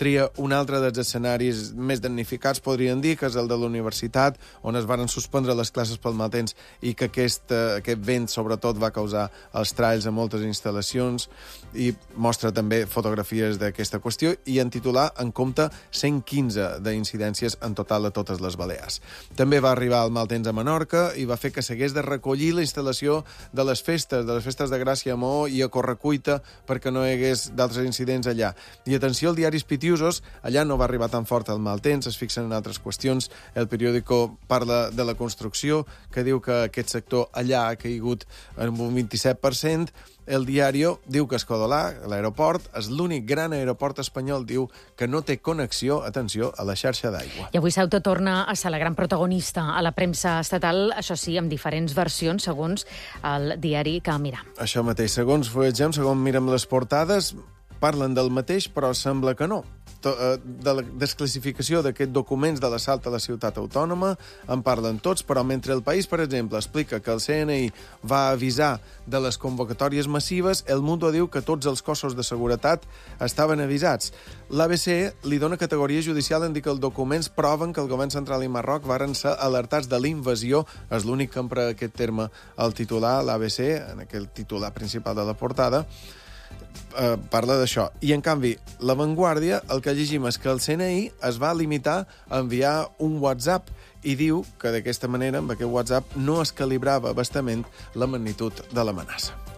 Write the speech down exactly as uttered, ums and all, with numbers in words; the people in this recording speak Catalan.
tria un altre dels escenaris més damnificats, podríem dir, que és el de la universitat, on es varen suspendre les classes pel mal temps i que aquest, aquest vent, sobretot, va causar els tralls a moltes instal·lacions, i mostra també fotografies d'aquesta qüestió, i en titular en compta cent quinze d'incidències en total a totes les Balears. També va arribar el mal temps a Menorca i va fer que s'hagués de recollir la instal·lació de les festes, de les festes de Gràcia a Maó i a Correcuita, perquè no hi hagués d'altres incidents allà. I atenció, els diaris pitiusos, allà no va arribar tan fort el mal temps, es fixen en altres qüestions. El periòdico parla de la construcció, que diu que aquest sector allà ha caigut en un vint-i-set per cent. El Diario diu que Escodolà, l'aeroport, és l'únic gran aeroport espanyol, diu, que no té connexió, atenció, a la xarxa d'aigua. I avui Ceuta torna a ser la gran protagonista a la premsa estatal, això sí, amb diferents versions, segons el diari que miram. Això mateix, segons Fuegem, segons mirem les portades, parlen del mateix, però sembla que no. De la desclassificació d'aquests documents de l'assalt a la ciutat autònoma en parlen tots, però mentre el País, per exemple, explica que el C N I va avisar de les convocatòries massives, El Mundo diu que tots els cossos de seguretat estaven avisats. L'A B C li dona categoria judicial en dir que els documents proven que el govern central i Marroc varen ser alertats de la invasió. És l'únic que empra aquest terme al titular, l'A B C, en aquell titular principal de la portada, Uh, parla d'això. I, en canvi, La Vanguardia, el que llegim és que el C N I es va limitar a enviar un WhatsApp i diu que d'aquesta manera, amb aquest WhatsApp, no es calibrava bastament la magnitud de l'amenaça.